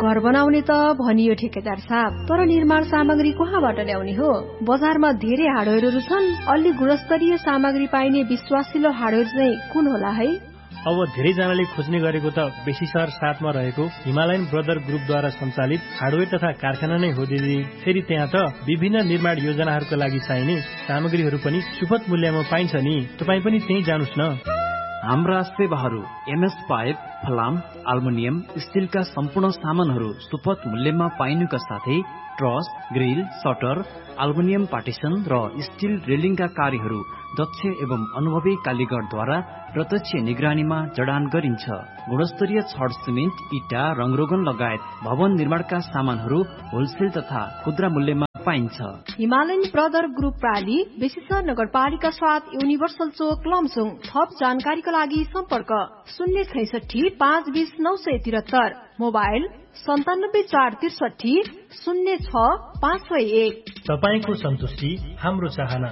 घर बनाउने त भनियो ठेकेदार साहब, तर निर्माण सामग्री कहाँबाट ल्याउने हो? बजारमा धेरै हार्डवेयरहरू छन्, अलि गुणस्तरीय सामग्री पाइने विश्वासिलो हार्डवेयर चाहिँ कुन होला है? अब धेरैजनाले खोज्ने गरेको त बेसी शहर 7 मा रहेको हिमालयन ब्रदर ग्रुपद्वारा सञ्चालित हार्डवेयर तथा कारखाना नै हो दिदी। फेरि त्यहाँ त विभिन्न निर्माण योजनाहरूका लागि चाहिने सामग्रीहरू पनि सुपथ मूल्यमा पाइन्छ नि। तपाई पनि त्यही जानुस् न। हाम्रा सेवाहरू एमएस पाइप, फलाम, अल्मुनियम, स्टिलका सम्पूर्ण सामानहरू सुपथ मूल्यमा पाइनुका साथै truss, grill, shutter, aluminium partition र स्टिल रेलिङका कार्यहरू दक्ष एवं अनुभवी कालीगरद्वारा प्रत्यक्ष निगरानीमा जडान गरिन्छ। गुणस्तरीय छड, सिमेन्ट, इटा, रङरोगन लगायत भवन निर्माणका सामानहरू होलसेल तथा खुद्रा मूल्यमा पाइन्छ। हिमालयन ब्रदर ग्रुप प्राली, बेसीसर नगरपालिका 7, युनिभर्सल चोक, लमजुङ। थप जानकारीका लागि सम्पर्क 066 520 973, मोबाइल 97 463 06 501। तपाईको सन्तुष्टि हाम्रो चाहना।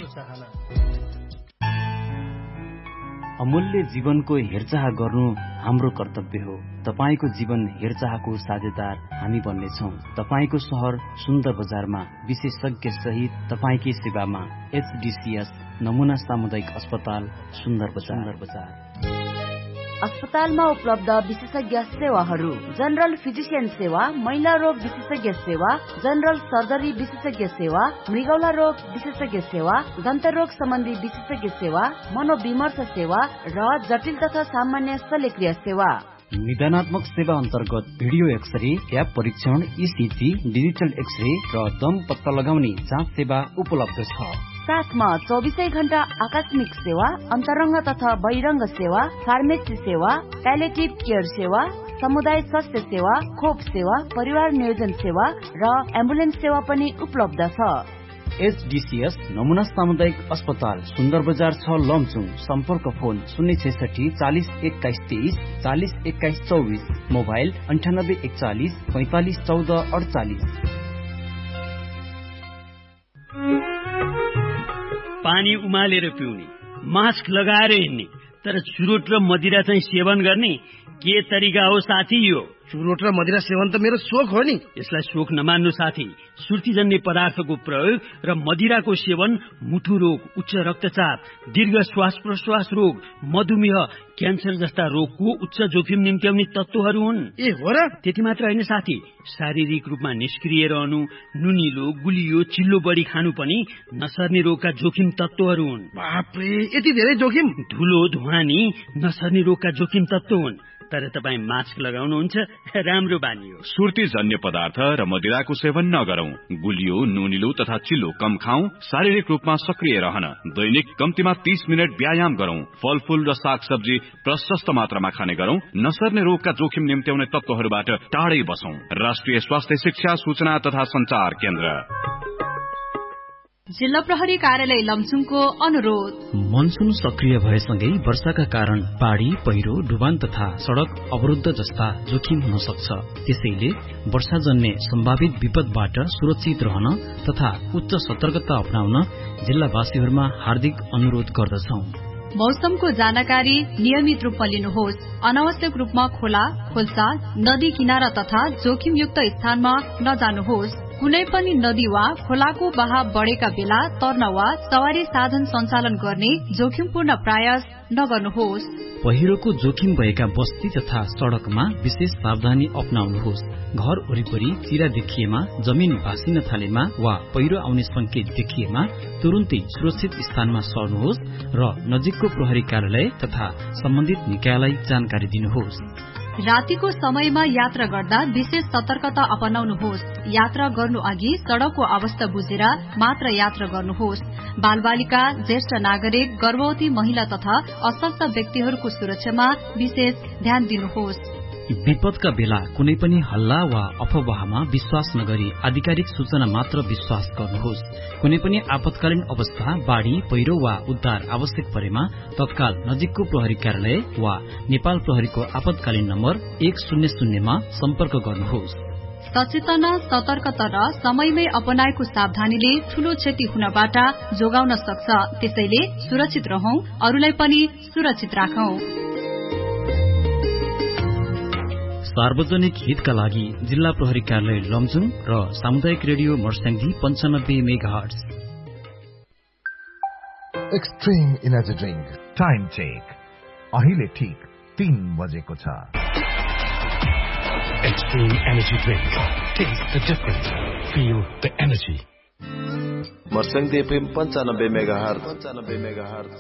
अमूल्य जीवनको हेरचाह गर्नु हाम्रो कर्तव्य हो। तपाईको जीवन हेरचाहको साझेदार हामी बन्नेछौँ। तपाईको शहर सुन्दर बजारमा विशेषज्ञ सहित तपाईकै सेवामा एचडीसीएस नमुना सामुदायिक अस्पताल सुन्दर बजार। अस्पतालमा उपलब्ध विशेषज्ञ सेवाहरू: जनरल फिजिशियन सेवा, महिला रोग विशेषज्ञ सेवा, जनरल सर्जरी विशेषज्ञ सेवा, मृगौला रोग विशेषज्ञ सेवा, दन्त रोग सम्बन्धी विशेषज्ञ सेवा, मनोविमर्श सेवा र जटिल तथा सामान्य शल्यक्रिया सेवा। निदानात्मक सेवा अन्तर्गत भिडियो एक्सरे, ट्याप परीक्षण, ईसीजी, डिजिटल एक्सरे र दम पत्ता लगाउने जाँच सेवा उपलब्ध छ। साथमा 24 घण्टा आकस्मिक सेवा, अन्तरङ्ग तथा बहिरङ्ग सेवा, फार्मेसी सेवा, प्यालेटिभ केयर सेवा, समुदाय स्वास्थ्य सेवा, खोप सेवा, परिवार नियोजन सेवा र एम्बुलेन्स सेवा पनि उपलब्ध छ। एचडीसीएस नमुना सामुदायिक अस्पताल सुन्दर बजार 6, लमजुङ। सम्पर्क फोन 066 40 21 23 40 21 24, मोबाइल 98 41 45 14 48। पानी उमालेर पिउने, मास्क लगाएर हिँड्ने, तर चुरोट र मदिरा चाहिँ सेवन गर्ने के तरिका हो साथी? यो चुरोट र मदिरा सेवन त मेरो शोक हो नि। यसलाई शोक नमान्नु साथी। सुर्तीजन्य पदार्थको प्रयोग र मदिराको सेवन मुटु रोग, उच्च रक्तचाप, दीर्घ श्वास प्रश्वास रोग, मधुमेह, क्यान्सर जस्ता रोगको उच्च जोखिम निम्त्याउने तत्त्वहरू हुन्। ए हो र? त्यति मात्र होइन साथी, शारीरिक रूपमा निष्क्रिय रहनु, नुनिलो, गुलियो, चिल्लो बढी खानु पनि नसर्ने रोगका जोखिम तत्त्वहरू हुन्। बापरे, यति धेरै जोखिम! धुलो, धुवानी नसर्ने रोगका जोखिम तत्त्व हुन्। तर तपाईँ मास्क लगाउनुहुन्छ, राम्रो बानी हो। सुर्तीजन्य पदार्थ र मदिराको सेवन नगरौं। गुलियो, नुनिलो तथा चिल्लो कम खाऊ। शारीरिक रूपमा सक्रिय रहन दैनिक कम्तीमा 30 मिनट व्यायाम गरौं। फलफूल र सागसब्जी प्रशस्त मात्रामा खाने गरौं। नसर्ने रोगका जोखिम निम्त्याउने तत्त्वहरूबाट टाढै बसौं। राष्ट्रिय स्वास्थ्य शिक्षा सूचना तथा संचार केन्द्र। जिल्ला प्रहरी कार्यालय लमजुङको अनुरोध। मनसुन सक्रिय भएसँगै वर्षाका कारण बाढ़ी, पहिरो, डुबान तथा सड़क अवरुद्ध जस्ता जोखिम हुन सक्छ। त्यसैले वर्षाजन्य सम्भावित विपदबाट सुरक्षित रहन तथा उच्च सतर्कता अपनाउन जिल्लावासीहरूमा हार्दिक अनुरोध गर्दछौं। मौसमको जानकारी नियमित रूपमा लिनुहोस्। अनावश्यक रूपमा खोला, खोल्सा, नदी किनारा तथा जोखिमयुक्त स्थानमा नजानुहोस्। कुनै पनि नदी वा खोलाको बहाव बढ़ेका बेला तर्न वा सवारी साधन सञ्चालन गर्ने जोखिमपूर्ण प्रयास नगर्नुहोस्। पहिरोको जोखिम भएका बस्ती तथा सड़कमा विशेष सावधानी अपनाउनुहोस्। घर वरिपरि चिरा देखिएमा, जमिन भासिन थालेमा वा पहिरो आउने संकेत देखिएमा तुरुन्तै सुरक्षित स्थानमा सर्नुहोस् र नजिकको प्रहरी कार्यालय तथा सम्बन्धित निकायलाई जानकारी दिनुहोस्। रातिको समयमा यात्रा गर्दा विशेष सतर्कता अपनाउनुहोस्। यात्रा गर्नु अघि सड़कको अवस्था बुझेर मात्र यात्रा गर्नुहोस्। बालबालिका, ज्येष्ठ नागरिक, गर्भवती महिला तथा अशक्त व्यक्तिहरूको सुरक्षामा विशेष ध्यान दिनुहोस्। विपदका बेला कुनै पनि हल्ला वा अफवाहमा विश्वास नगरी आधिकारिक सूचना मात्र विश्वास गर्नुहोस्। कुनै पनि आपतकालीन अवस्था, बाढ़ी, पहिरो वा उद्धार आवश्यक परेमा तत्काल नजिकको प्रहरी कार्यालय वा नेपाल प्रहरीको आपतकालीन नम्बर 100 मा सम्पर्क गर्नुहोस्। सचेतना, सतर्कता र समयमै अपनाएको सावधानीले ठूलो क्षति हुनबाट जोगाउन सक्छ। त्यसैले सुरक्षित रहौं, अरूलाई पनि सुरक्षित राखौं। सार्वजनिक हितका लागि जिल्ला प्रहरी कार्यालय लमजुङ र सामुदायिक radio मर्स्याङ्गी 95 megahertz. Extreme energy drink time check अहिले ठीक 3 बजेको छ। Extreme energy drink, test the difference, feel the energy. मर्स्याङ्गी FM 95 megahertz.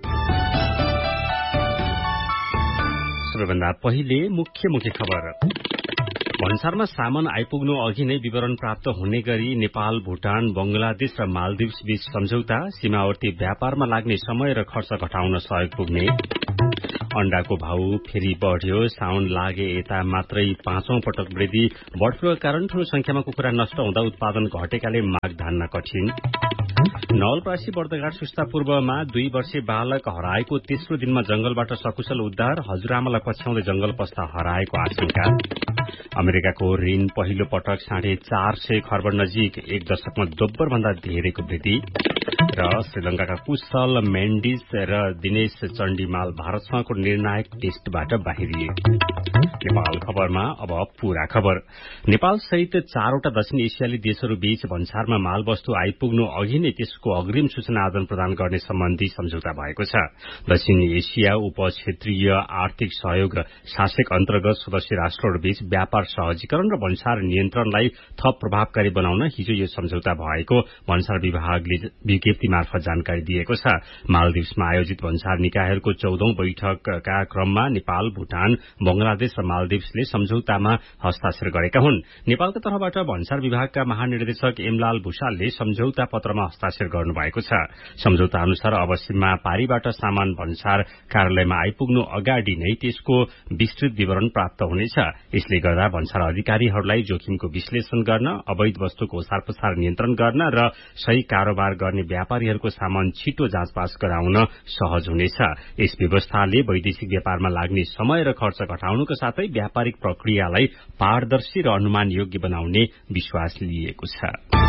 सबैभन्दा पहिले मुख्य खबर। भन्सारमा सामान आइपुग्नु अघि नै विवरण प्राप्त हुने गरी नेपाल, भूटान, बंगलादेश र मालदिव्स बीच सम्झौता, सीमावर्ती व्यापारमा लाग्ने समय र खर्च घटाउन सहयोग पुग्ने। अण्डाको भाउ फेरि बढ्यो, साउन लागे यता मात्रै 5औं पटक वृद्धि। बर्ड फ्लूका कारण ठूलो संख्यामा कुखुरा नष्ट हुँदा उत्पादन घटेकाले माग धान्न कठिन। नवलपरासी बर्दघाट सुस्ता पूर्वमा 2 वर्षीय बालक हराएको तेस्रो दिनमा जंगलबाट सकुशल उद्धार, हजुरआमालाई पछ्याउँदै जंगल पस्दा हराएको आशंका। अमेरिकाको ऋण पहिलो पटक 450 खर्ब नजिक, 1 दशकमा दोब्बर भन्दा धेरैको वृद्धि। र श्रीलंकाका कुशल मेन्डिस र दिनेश चण्डीमाल भारतसँगको निर्णायक टेस्टबाट बाहिरिए। नेपाल खबरमा अब पूरा खबर। नेपाल सहित 4वटा दक्षिण एसियाली देशहरू बीच भन्सारमा मालवस्तु आइपुग्नु अघि नै त्यसको अग्रिम सूचना आदान प्रदान गर्ने सम्बन्धी सम्झौता भएको छ। दक्षिण एसिया उप क्षेत्रीय आर्थिक सहयोग शासक अन्तर्गत सदस्य राष्ट्रहरू बीच व्यापार सहजीकरण र भन्सार नियन्त्रणलाई थप प्रभावकारी बनाउन हिजो यो सम्झौता भएको भन्सार विभागले विज्ञप्ति मार्फत जानकारी दिएको छ। मालदिव्समा आयोजित भन्सार निकायहरूको 14औं बैठकका क्रममा नेपाल, भूटान, बंगलादेश र मालदिव्सले सम्झौतामा हस्ताक्षर गरेका हुन्। नेपालका तर्फबाट भन्सार विभागका महानिर्देशक एमलाल भूषालले सम्झौता पत्रमा हस्ताक्षर गर्नुभएको छ। सम्झौता अनुसार अब सीमा पारीबाट सामान भन्सार कार्यालयमा आइपुग्नु अगाडि नै त्यसको विस्तृत विवरण प्राप्त हुनेछ। यसले गर्दा भन्सार अधिकारीहरूलाई जोखिमको विश्लेषण गर्न, अवैध वस्तुको ओसार पसार नियन्त्रण गर्न र सही कारोबार गर्ने व्यापारीहरूको सामान छिटो जाँचपास गराउन सहज हुनेछ। यस व्यवस्थाले वैदेशिक व्यापारमा लाग्ने समय र खर्च घटाउनुका साथै व्यापारिक प्रक्रियालाई पारदर्शी र अनुमान योग्य बनाउने विश्वास लिएको छ।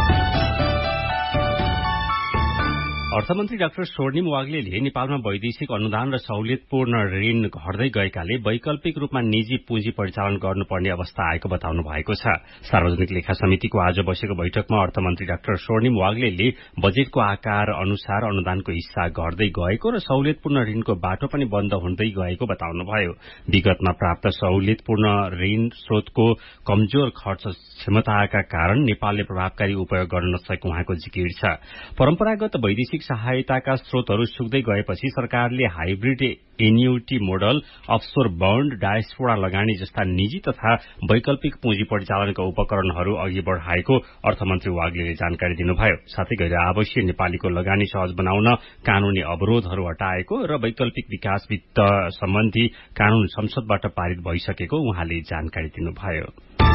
अर्थमन्त्री डाक्टर स्वर्णिम वाग्लेले नेपालमा वैदेशिक अनुदान र सहुलियतपूर्ण ऋण घट्दै गएकाले वैकल्पिक रूपमा निजी पुँजी परिचालन गर्नुपर्ने अवस्था आएको बताउनु भएको छ। सार्वजनिक लेखा समितिको आज बसेको बैठकमा अर्थमन्त्री डाक्टर स्वर्णिम वाग्लेले बजेटको आकार अनुसार अनुदानको हिस्सा घट्दै गएको र सहुलियतपूर्ण ऋणको बाटो पनि बन्द हुँदै गएको बताउनुभयो। विगतमा प्राप्त सहुलियतपूर्ण ऋण स्रोतको कमजोर खर्च क्षमताका कारण नेपालले प्रभावकारी उपयोग गर्न नसकेको उहाँको जिकिर छ। परम्परागत वैदेशिक सहायताका स्रोतहरू सुक्दै गएपछि सरकारले hybrid annuity model, अफसोर bond, diaspora लगानी जस्ता निजी तथा वैकल्पिक पुँजी परिचालनका उपकरणहरू अघि बढ़ाएको अर्थमन्त्री वाग्लेले जानकारी दिनुभयो। साथै गैर आवासीय नेपालीको लगानी सहज बनाउन कानूनी अवरोधहरू हटाएको र वैकल्पिक विकास वित्त सम्बन्धी कानून संसदबाट पारित भइसकेको उहाँले जानकारी दिनुभयो।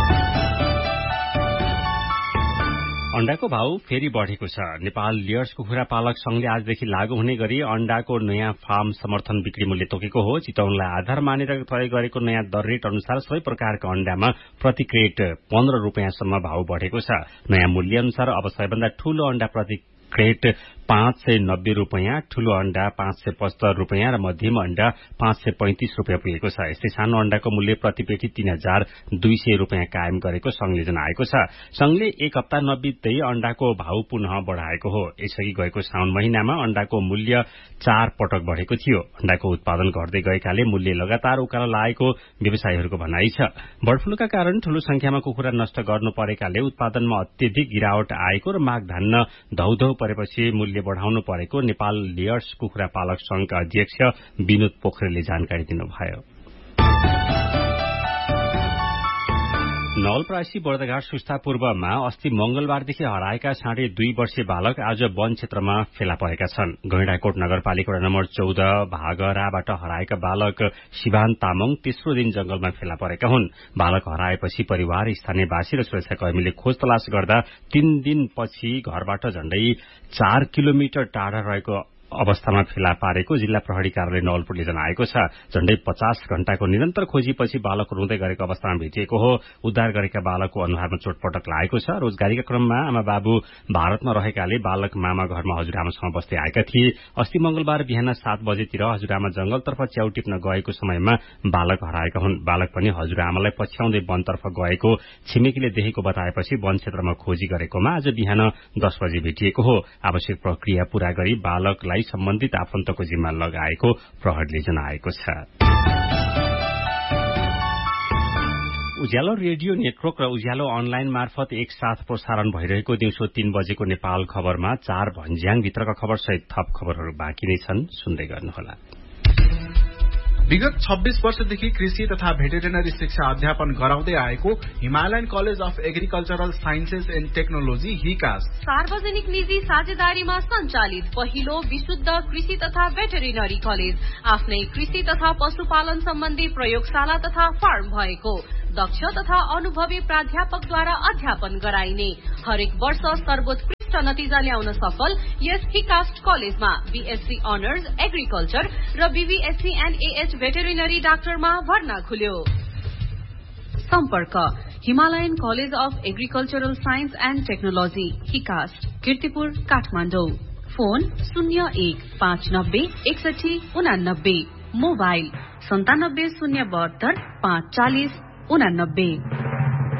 अण्डाको भाउ फेरि बढ़ेको छ। नेपाल लेयर्स कुखुरा पालक संघले आजदेखि लागू हुने गरी अण्डाको नयाँ फार्म समर्थन बिक्री मूल्य तोकेको हो। चितवनलाई आधार मानेर तय गरेको नयाँ दर रेट अनुसार सबै प्रकारका अण्डामा प्रति क्रेट 15 रुपियाँसम्म भाउ बढ़ेको छ। नयाँ मूल्य अनुसार अब सबैभन्दा ठूलो अण्डा प्रति क्रेट 590 रुपियाँ, ठूलो अण्डा 575 रुपियाँ र मध्यम अण्डा 535 रुपियाँ पुगेको छ। यस्तै सानो अण्डाको मूल्य प्रति पेटी 3200 रुपियाँ कायम गरेको संघले जनाएको छ। संघले एक हप्ता नबित्दै अण्डाको भाउ पुनः बढ़ाएको हो। यसअघि गएको साउन महिनामा अण्डाको मूल्य 4 पटक बढ़ेको थियो। अण्डाको उत्पादन घट्दै गएकाले मूल्य लगातार उकालो लागेको व्यवसायीहरूको भनाइ छ। बर्ड फ्लूका कारण ठूलो संख्यामा कुखुरा नष्ट गर्नु परेकाले उत्पादनमा अत्यधिक गिरावट आएको र माग धान्न धौधौ परेपछि मूल्य बढ़ाउनु परेको नेपाल लेयर्स कुखुरा पालक संघका अध्यक्ष विनोद पोखरेलले जानकारी दिनुभयो। नवलपरासी बर्दघाट सुस्ता पूर्वमा अस्ति मंगलबारदेखि हराएका 2.5 वर्षीय बालक आज वन क्षेत्रमा फेला परेका छन्। गैंडाकोट नगरपालिका नम्बर 14 भागराबाट हराएका बालक शिवान तामाङ तेस्रो दिन जंगलमा फेला परेका हुन्। बालक हराएपछि परिवार, स्थानीयवासी र सुरक्षाकर्मीले खोज तलास गर्दा 3 दिनपछि घरबाट झण्डै 4 किलोमिटर टाढा रहेको अवस्थामा फेला पारेको जिल्ला प्रहरी कार्यालय नवलपुरले जनाएको छ। झण्डै 50 घण्टाको निरन्तर खोजीपछि बालक रुँदै गरेको अवस्थामा भेटिएको हो। उद्धार गरेका बालकको अनुहारमा चोटपटक लागेको छ। रोजगारीका क्रममा आमा बाबु भारतमा रहेकाले बालक मामा घरमा हजुरआमासँग बस्दै आएका थिए। अस्ति मंगलबार बिहान 7 बजेतिर हजुरआमा जंगलतर्फ च्याउ टिप्न गएको समयमा बालक हराएका हुन्। बालक पनि हजुरआमालाई पछ्याउँदै वनतर्फ गएको छिमेकीले देखेको बताएपछि वन क्षेत्रमा खोजी गरेकोमा आज बिहान 10 बजे भेटिएको हो। आवश्यक प्रक्रिया पूरा गरी बालकलाई सम्बन्धित आफन्तको जिम्मा लगाएको प्रहरीले जनाएको छ। उज्यालो रेडियो नेटवर्क र उज्यालो अनलाइन मार्फत एकसाथ प्रसारण भइरहेको दिउँसो 3 बजेको नेपाल खबरमा 4 भन्ज्याङ भित्रका खबर सहित थप खबरहरू बाँकी नै छन्, सुन्दै गर्नुहोला। विगत 26 वर्षदेखि कृषि तथा भेटेरिनरी शिक्षा अध्यापन गराउँदै आएको Himalayan college of agricultural sciences and technology हिकास सार्वजनिक निजी साझेदारीमा सञ्चालित पहिलो विशुद्ध कृषि तथा भेटेरिनरी कलेज, आफ्नै कृषि तथा पशुपालन सम्बन्धी प्रयोगशाला तथा फार्म भएको, दक्ष तथा अनुभवी प्राध्यापकद्वारा अध्यापन गराइने, हरेक वर्ष सर्वोत्कृष्ट नतिजा ल्याउन सफल यस हिकास्ट कलेजमा बीएससी अनर्स एग्रिकल्चर र बीबीएससी एन्ड एएच भेटेरिनरी डाक्टरमा भर्ना खुल्यो। सम्पर्क Himalayan college of agricultural science and technology हिकास्ट, Kirtipur, Kathmandu. Phone 01596189, mobile 97 072 540 89।